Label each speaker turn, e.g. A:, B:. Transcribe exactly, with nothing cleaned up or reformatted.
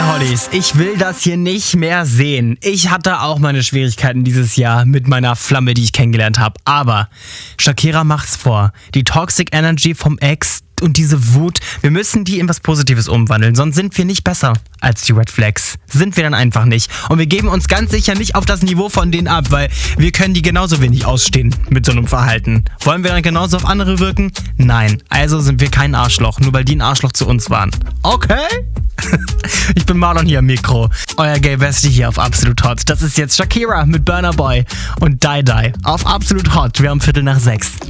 A: Hollies, ich will das hier nicht mehr sehen. Ich hatte auch meine Schwierigkeiten dieses Jahr mit meiner Flamme, die ich kennengelernt habe. Aber Shakira macht's vor. Die Toxic Energy vom Ex und diese Wut, wir müssen die in was Positives umwandeln, sonst sind wir nicht besser als die Red Flags. Sind wir dann einfach nicht. Und wir geben uns ganz sicher nicht auf das Niveau von denen ab, weil wir können die genauso wenig ausstehen mit so einem Verhalten. Wollen wir dann genauso auf andere wirken? Nein. Also sind wir kein Arschloch, nur weil die ein Arschloch zu uns waren. Okay? Ich bin Marlon hier am Mikro. Euer Gay Bestie hier auf Absolut Hot. Das ist jetzt Shakira mit Burna Boy und Die Die auf Absolut Hot. Wir haben Viertel nach sechs.